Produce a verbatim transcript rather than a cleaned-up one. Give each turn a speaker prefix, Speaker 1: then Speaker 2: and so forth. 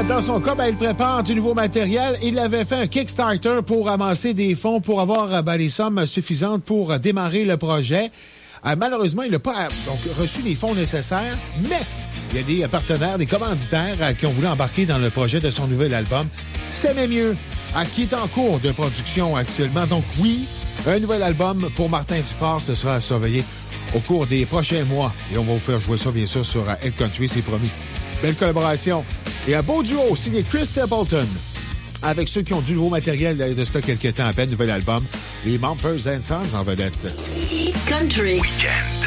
Speaker 1: dans son cas, ben, il prépare du nouveau matériel. Il avait fait un Kickstarter pour amasser des fonds pour avoir ben, les sommes suffisantes pour démarrer le projet. Euh, malheureusement, il n'a pas donc, reçu les fonds nécessaires, mais il y a des partenaires, des commanditaires euh, qui ont voulu embarquer dans le projet de son nouvel album. C'est même mieux, euh, qui est en cours de production actuellement. Donc oui, un nouvel album pour Martin Dufort, ce sera à surveiller au cours des prochains mois. Et on va vous faire jouer ça, bien sûr, sur Head Country, c'est promis. Belle collaboration. Et un beau duo signé Chris Stapleton avec ceux qui ont du nouveau matériel de stock quelques temps à peine, nouvel album, les Mumford and Sons en vedette.
Speaker 2: Country Weekend.